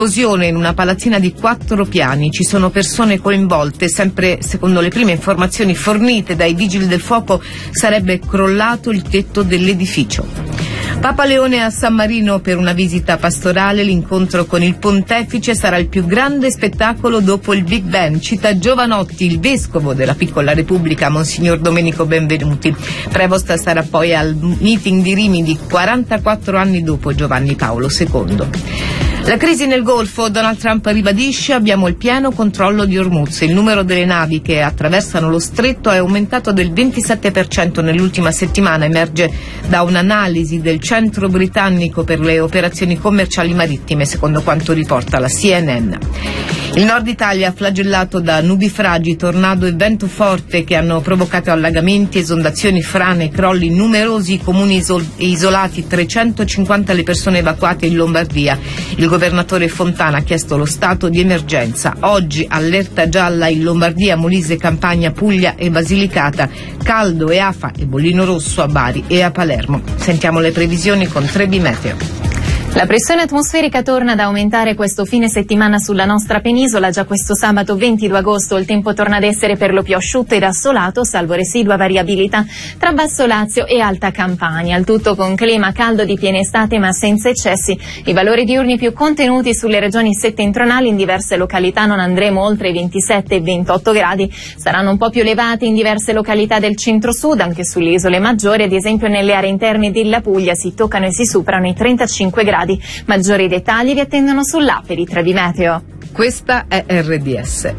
Esplosione in una palazzina di 4 piani, ci sono persone coinvolte, sempre secondo le prime informazioni fornite dai vigili del fuoco sarebbe crollato il tetto dell'edificio. Papa Leone a San Marino per una visita pastorale, l'incontro con il pontefice sarà il più grande spettacolo dopo il Big Bang, cita Giovanotti, il vescovo della piccola Repubblica, Monsignor Domenico Benvenuti. Prevost sarà poi al meeting di Rimini 44 anni dopo Giovanni Paolo II. La crisi nel Golfo, Donald Trump ribadisce: abbiamo il pieno controllo di Hormuz. Il numero delle navi che attraversano lo stretto è aumentato del 27% nell'ultima settimana, emerge da un'analisi del Centro Britannico per le operazioni commerciali marittime, secondo quanto riporta la CNN. Il nord Italia flagellato da nubifragi, tornado e vento forte che hanno provocato allagamenti, esondazioni, frane, crolli in numerosi comuni isolati, 350 le persone evacuate in Lombardia. Il governatore Fontana ha chiesto lo stato di emergenza. Oggi allerta gialla in Lombardia, Molise, Campania, Puglia e Basilicata. Caldo e afa e bollino rosso a Bari e a Palermo. Sentiamo le previsioni con Trebi Meteo. La pressione atmosferica torna ad aumentare questo fine settimana sulla nostra penisola. Già questo sabato 22 agosto il tempo torna ad essere per lo più asciutto ed assolato, salvo residua variabilità tra Basso Lazio e Alta Campania. Il tutto con clima caldo di piena estate ma senza eccessi. I valori diurni più contenuti sulle regioni settentrionali, in diverse località non andremo oltre i 27 e 28 gradi. Saranno un po' più elevati in diverse località del centro-sud, anche sulle isole maggiori, ad esempio nelle aree interne della Puglia si toccano e si superano i 35 gradi. Maggiori dettagli vi attendono sull'app di Trebi Meteo. Questa è RDS.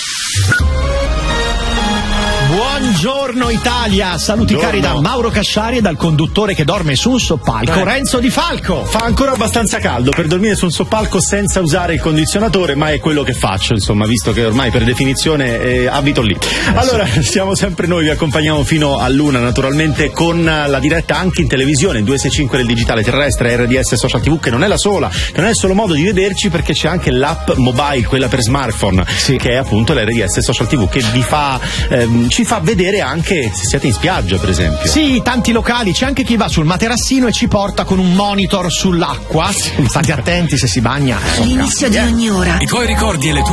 Buongiorno Italia, saluti cari da Mauro Casciari e dal conduttore che dorme su un soppalco, Renzo Di Falco. Fa ancora abbastanza caldo per dormire su un soppalco senza usare il condizionatore, ma è quello che faccio, insomma, visto che ormai per definizione abito lì. Allora, siamo sempre noi, vi accompagniamo fino all'una, naturalmente con la diretta anche in televisione, in 265 del digitale terrestre, RDS Social TV, che non è la sola, che non è il solo modo di vederci, perché c'è anche l'app mobile, quella per smartphone, che è appunto l'RDS Social TV, che vi fa ci fa vedere anche se siete in spiaggia, per esempio. Sì, tanti locali, c'è anche chi va sul materassino e ci porta con un monitor sull'acqua. State attenti se si bagna. All'inizio di ogni ora. I tuoi ricordi e le tue